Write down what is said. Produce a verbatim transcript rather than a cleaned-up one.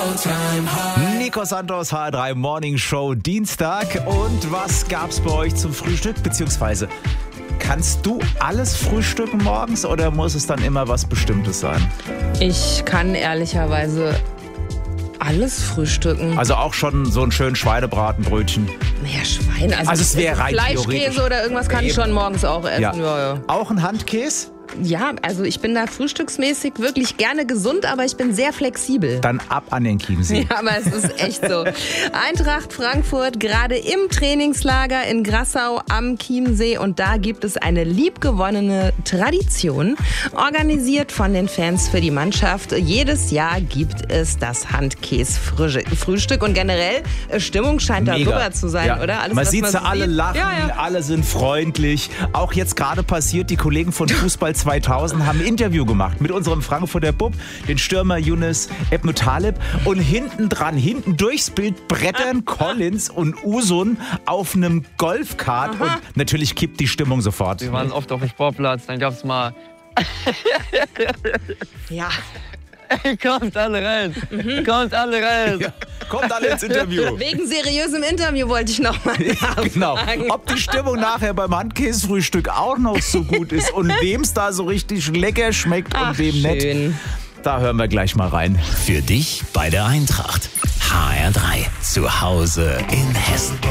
Nico Santos, H R drei Morning Show, Dienstag. Und was gab's bei euch zum Frühstück? Beziehungsweise, kannst du alles frühstücken morgens oder muss es dann immer was Bestimmtes sein? Ich kann ehrlicherweise alles frühstücken. Also auch schon so ein schön Schweinebratenbrötchen. Naja, Schwein. Also, Also es wäre rein Fleisch, theoretisch. Käse oder irgendwas kann ich Eben. schon morgens auch essen. Ja. Ja, ja. Auch ein Handkäse? Ja, also ich bin da frühstücksmäßig wirklich gerne gesund, aber ich bin sehr flexibel. Dann ab an den Chiemsee. Ja, aber es ist echt so. Eintracht Frankfurt gerade im Trainingslager in Grassau am Chiemsee und da gibt es eine liebgewonnene Tradition, organisiert von den Fans für die Mannschaft. Jedes Jahr gibt es das Handkäse-Frühstück und generell äh, Stimmung scheint da Mega. rüber zu sein, Ja. oder? Alles, man was sieht man sie so alle sieht. lachen, Ja, ja. alle sind freundlich. Auch jetzt gerade passiert, die Kollegen von Fußball zweitausend haben ein Interview gemacht mit unserem Frankfurter Bub, den Stürmer Yunus Ebmutaleb. Und hinten dran, hinten durchs Bild brettern Collins und Usun auf einem Golfkart. Aha. Und natürlich kippt die Stimmung sofort. Wir waren oft auf dem Sportplatz, dann gab's mal, Ja. ey, kommt alle rein, kommt alle rein. Ja, kommt alle ins Interview. Wegen seriösem Interview wollte ich noch mal nachfragen. Genau. Ob die Stimmung nachher beim Handkäsefrühstück auch noch so gut ist und wem es da so richtig lecker schmeckt Ach, und wem nicht, schön. da hören wir gleich mal rein. Für dich bei der Eintracht. H R drei. Zu Hause in Hessen.